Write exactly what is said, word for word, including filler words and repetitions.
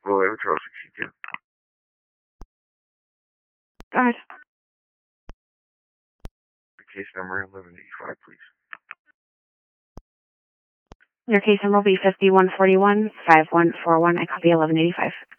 Well, Avatar sixty-two. Go ahead. Case number eleven eighty-five, please. Your case number will be fifty-one forty-one, five one four one. I copy eleven eighty-five.